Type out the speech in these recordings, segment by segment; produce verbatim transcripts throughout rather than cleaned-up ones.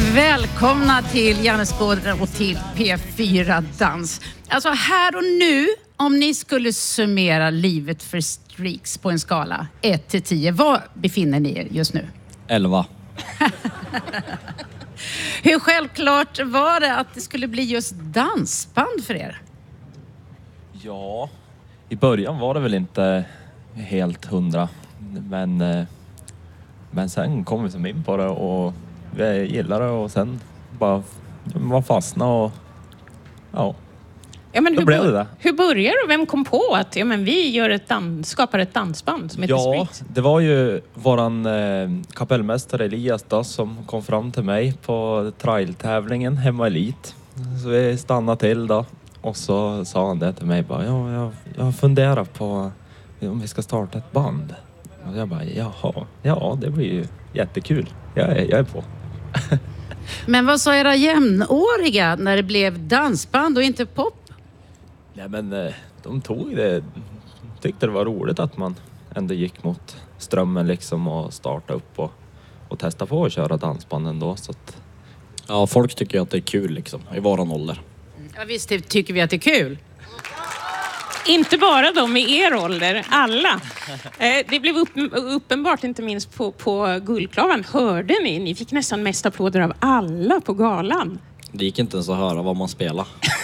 Välkomna till Hjärneskådaren och till P fyra Dans. Alltså här och nu, om ni skulle summera livet för Streaks på en skala ett till tio, var befinner ni er just nu? elva. Hur självklart var det att det skulle bli just dansband för er? Ja, i början var det väl inte helt hundra. Men, men sen kom vi som in på det och vi gillade det och sen bara man fastnade och ja. Ja, men då hur, blev det det. Hur började du? Vem kom på att ja, men vi gör ett dans, skapar ett dansband som heter Ja, Streaks? det var ju våran eh, kapellmästare Elias då, som kom fram till mig på trailtävlingen hemma i Elit. Så vi stannade till då och så sa han det till mig bara, ja, jag, jag funderar på om vi ska starta ett band. Och jag bara, jaha, ja det blir ju jättekul. Jag är, jag är på. Men vad sa era jämnåriga när det blev dansband och inte pop? Nej men eh, de tog det, tyckte det var roligt att man ändå gick mot strömmen liksom och starta upp och, och testa på att köra dansband ändå. Så att... Ja, folk tycker ju att det är kul liksom, i våran ålder. Ja visst tycker vi att det är kul. Inte bara de i er ålder, alla. Eh, det blev upp, uppenbart, inte minst på, på Guldklavan. Hörde ni? Ni fick nästan mest applåder av alla på galan. Det gick inte ens att höra vad man spelar.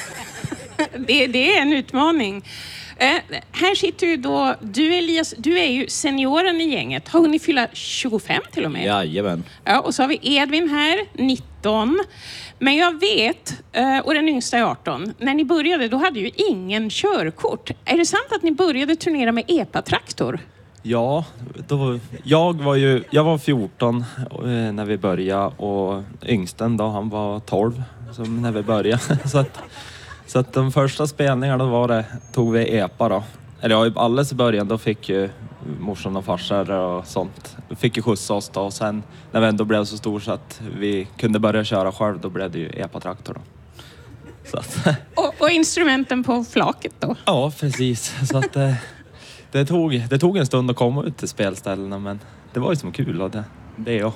det, det är en utmaning. Eh, här sitter ju då, du Elias, du är ju senioren i gänget. Har ni fylla tjugofem till och med? Jajamän. Ja, och så har vi Edvin här, nitton. Men jag vet, och den yngsta är arton. När ni började, då hade ju ingen körkort. Är det sant att ni började turnera med epatraktor? Ja, då, jag var ju jag var fjorton när vi började och yngsten då, han var tolv som när vi började. Så att, så att de första spelningarna då var det, tog vi epa då. Eller ja, alldeles i början då fick ju morsan och farsor och sånt. Fick ju skjutsa oss då och sen när vi ändå blev så stor så att vi kunde börja köra själv, då blev det ju epatraktor då. Så att, och, och instrumenten på flaket då? Ja, precis. Så att det, det, tog, det tog en stund att komma ut till spelställena men det var ju som kul och det, det är jag.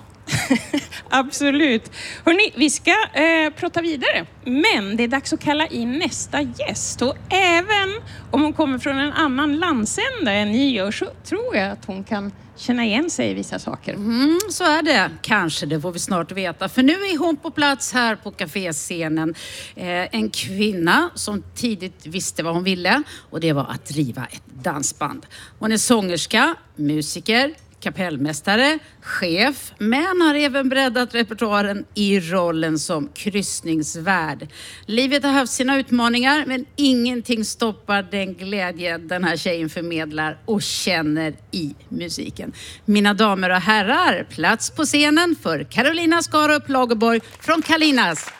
Absolut. Hörrni, vi ska eh, prata vidare. Men det är dags att kalla in nästa gäst. Och även om hon kommer från en annan landsända än ni gör så tror jag att hon kan känna igen sig i vissa saker. Mm, så är det. Kanske, det får vi snart veta. För nu är hon på plats här på kaféscenen. Eh, en kvinna som tidigt visste vad hon ville. Och det var att driva ett dansband. Hon är sångerska, musiker, kapellmästare, chef, men har även breddat repertoaren i rollen som kryssningsvärd. Livet har haft sina utmaningar, men ingenting stoppar den glädje den här tjejen förmedlar och känner i musiken. Mina damer och herrar, plats på scenen för Carolina Skarup Lagerborg från Kalinas.